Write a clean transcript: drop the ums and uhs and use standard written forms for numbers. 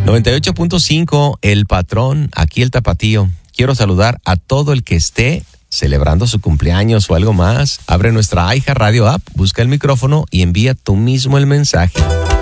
98.5, El Patrón, aquí el Tapatío. Quiero saludar a todo el que esté celebrando su cumpleaños o algo más. Abre nuestra iHeartRadio app, busca el micrófono y envía tú mismo el mensaje.